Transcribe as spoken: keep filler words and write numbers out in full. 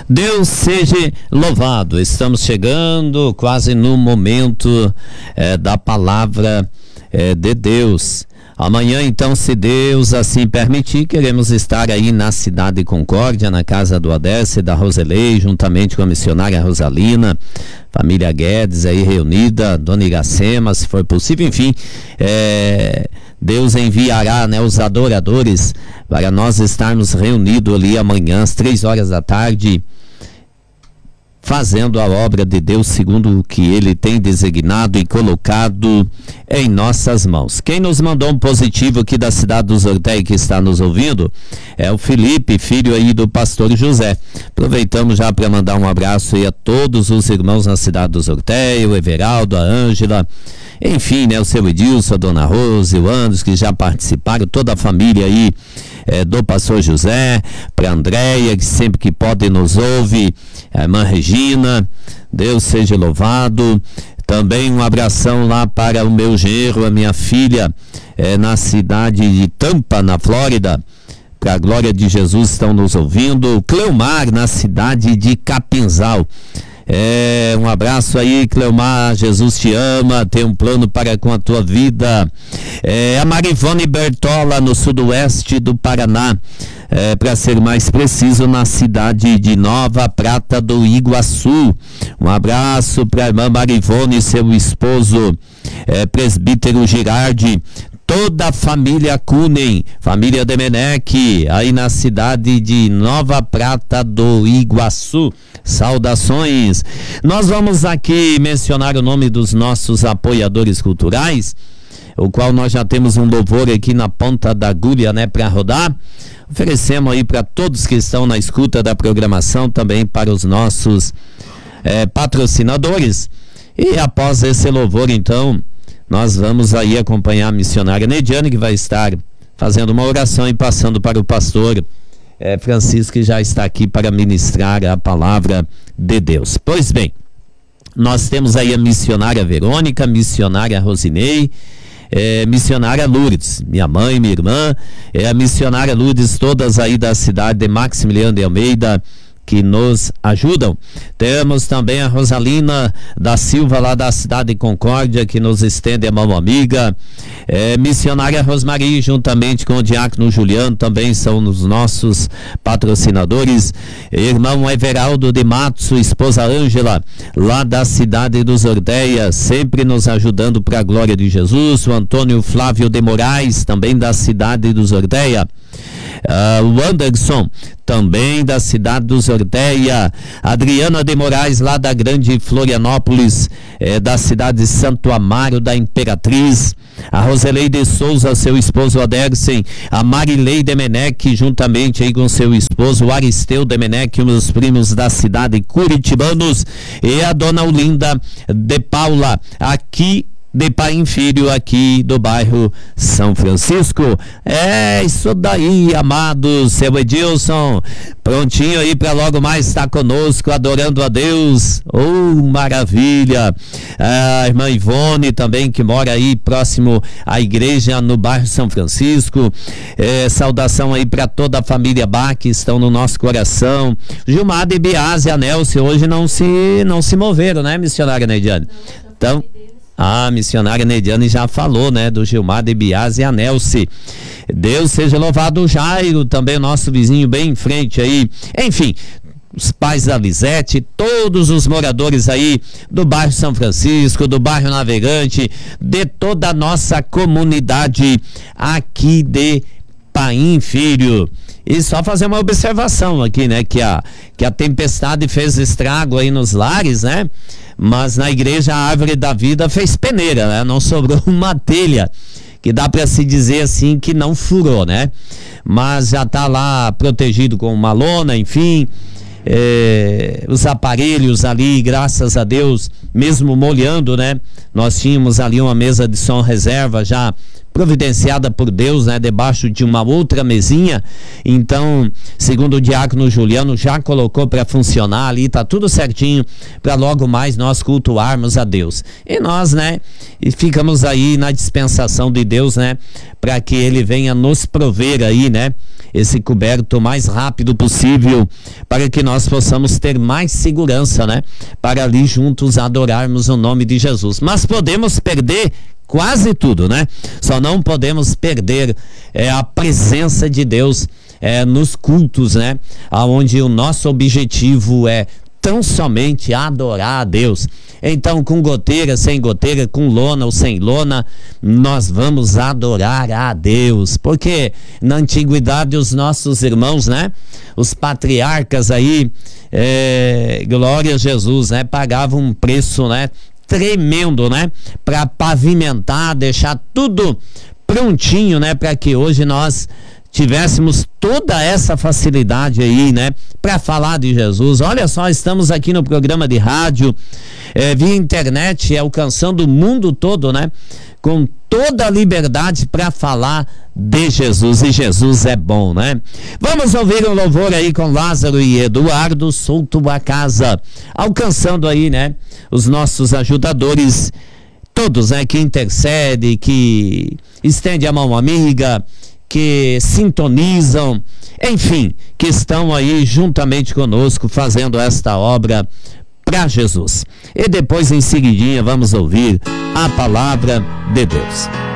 Deus seja louvado. Estamos chegando quase no momento é, da palavra é, de Deus. Amanhã, então, se Deus assim permitir, queremos estar aí na cidade de Concórdia, na casa do Adécio e da Roselei, juntamente com a missionária Rosalina, família Guedes aí reunida, Dona Iracema, se for possível, enfim, é, Deus enviará, né, os adoradores para nós estarmos reunidos ali amanhã às três horas da tarde, fazendo a obra de Deus segundo o que Ele tem designado e colocado em nossas mãos. Quem nos mandou um positivo aqui da cidade dos Ortega que está nos ouvindo é o Felipe, filho aí do pastor José. Aproveitamos já para mandar um abraço aí a todos os irmãos na cidade dos Ortega, o Everaldo, a Ângela, enfim, né, o seu Edilson, a dona Rose, o Andros, que já participaram, toda a família aí é, do pastor José, para a Andréia, que sempre que pode nos ouve, a irmã Regina, Deus seja louvado. Também um abração lá para o meu genro, a minha filha, é, na cidade de Tampa, na Flórida, para a glória de Jesus, estão nos ouvindo. Cleomar, na cidade de Capinzal. É, um abraço aí, Cleomar, Jesus te ama, tem um plano para com a tua vida. É, a Marivone Bertola, no sudoeste do Paraná, é, para ser mais preciso, na cidade de Nova Prata do Iguaçu. Um abraço para a irmã Marivone e seu esposo, é, presbítero Girardi, toda a família Kunen, família Demenec, aí na cidade de Nova Prata do Iguaçu. Saudações. Nós vamos aqui mencionar o nome dos nossos apoiadores culturais, o qual nós já temos um louvor aqui na ponta da agulha, né, para rodar. Oferecemos aí para todos que estão na escuta da programação, também para os nossos é, patrocinadores. E após esse louvor, então, nós vamos aí acompanhar a missionária Nediane, que vai estar fazendo uma oração e passando para o pastor é, Francisco, que já está aqui para ministrar a palavra de Deus. Pois bem, nós temos aí a missionária Verônica, missionária Rosinei, é, missionária Lourdes, minha mãe, minha irmã, é a missionária Lourdes, todas aí da cidade de Maximiliano de Almeida, que nos ajudam. Temos também a Rosalina da Silva, lá da cidade de Concórdia, que nos estende a mão amiga. É, missionária Rosmari, juntamente com o diácono Juliano, também são os nossos patrocinadores. Irmão Everaldo de Matos, esposa Ângela, lá da cidade dos Ordeias, sempre nos ajudando para a glória de Jesus. O Antônio Flávio de Moraes, também da cidade dos Ordeias. Uh, o Anderson, também da cidade dos Orteia. Adriana de Moraes, lá da grande Florianópolis, eh, da cidade de Santo Amaro da Imperatriz. A Roseleide Souza, seu esposo Adersen. A Marilei Demenec, juntamente aí com seu esposo Aristeu Demenec, um dos primos da cidade curitibanos. E a dona Olinda de Paula, aqui de pai e filho, aqui do bairro São Francisco. É isso daí, amados. Seu Edilson, prontinho aí para logo mais estar conosco, adorando a Deus. Oh, maravilha. A irmã Ivone também, que mora aí próximo à igreja no bairro São Francisco. É, saudação aí para toda a família Bach, que estão no nosso coração. Gilmar de Biase e a Nelce hoje não se, não se moveram, né, missionária Neidiane? Então, a missionária Nediane já falou, né, do Gilmar de Biase e a Nelce. Deus seja louvado. O Jairo, também nosso vizinho bem em frente aí. Enfim, os pais da Lisete, todos os moradores aí do bairro São Francisco, do bairro Navegante, de toda a nossa comunidade aqui de Paim Filho. E só fazer uma observação aqui, né, que a, que a tempestade fez estrago aí nos lares, né? Mas na igreja a árvore da vida fez peneira, né? Não sobrou uma telha, que dá para se dizer assim que não furou, né? Mas já tá lá protegido com uma lona, enfim, é, os aparelhos ali, graças a Deus, mesmo molhando, né? Nós tínhamos ali uma mesa de som reserva já providenciada por Deus, né, debaixo de uma outra mesinha. Então, segundo o diácono Juliano, já colocou para funcionar ali, tá tudo certinho para logo mais nós cultuarmos a Deus. E nós, né, e ficamos aí na dispensação de Deus, né, para que ele venha nos prover aí, né, esse coberto o mais rápido possível, para que nós possamos ter mais segurança, né? Para ali juntos adorarmos o nome de Jesus. Mas podemos perder quase tudo, né? Só não podemos perder é, a presença de Deus é, nos cultos, né? Aonde o nosso objetivo é tão somente adorar a Deus. Então, com goteira, sem goteira, com lona ou sem lona, nós vamos adorar a Deus, porque na antiguidade os nossos irmãos, né, os patriarcas aí, é, glória a Jesus, né, pagavam um preço, né, tremendo, né, para pavimentar, deixar tudo prontinho, né, para que hoje nós tivéssemos toda essa facilidade aí, né, para falar de Jesus. Olha só, estamos aqui no programa de rádio, é, via internet, alcançando o mundo todo, né, com toda a liberdade para falar de Jesus, e Jesus é bom, né? Vamos ouvir um louvor aí com Lázaro e Eduardo, Solto a Casa, alcançando aí, né, os nossos ajudadores, todos, né, que intercedem, que estende a mão amiga, que sintonizam, enfim, que estão aí juntamente conosco fazendo esta obra para Jesus. E depois, em seguidinha, vamos ouvir a palavra de Deus.